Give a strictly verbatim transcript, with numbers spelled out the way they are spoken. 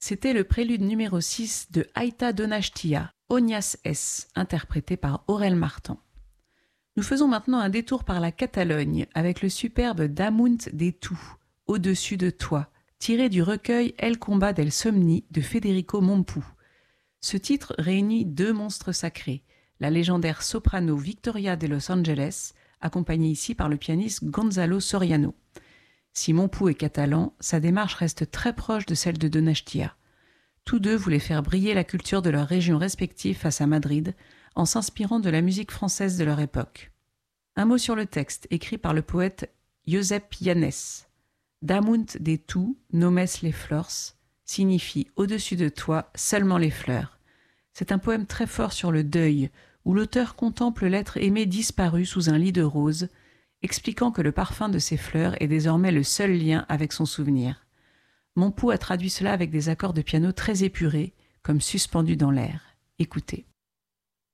C'était le prélude numéro six de Aita Donachtia, Ognas S, interprété par Aurel Martin. Nous faisons maintenant un détour par la Catalogne avec le superbe Damunt de tu, Au-dessus de toi, tiré du recueil El combat del somni de Federico Mompou. Ce titre réunit deux monstres sacrés, la légendaire soprano Victoria de Los Angeles, accompagnée ici par le pianiste Gonzalo Soriano. Si Mompou est catalan, sa démarche reste très proche de celle de Donachtia. Tous deux voulaient faire briller la culture de leurs régions respectives face à Madrid, en s'inspirant de la musique française de leur époque. Un mot sur le texte, écrit par le poète Josep Llanes. Damunt de tu, nomes les flors, signifie « au-dessus de toi, seulement les fleurs ». C'est un poème très fort sur le deuil, où l'auteur contemple l'être aimé disparu sous un lit de roses, expliquant que le parfum de ces fleurs est désormais le seul lien avec son souvenir. Mompou a traduit cela avec des accords de piano très épurés, comme suspendus dans l'air. Écoutez.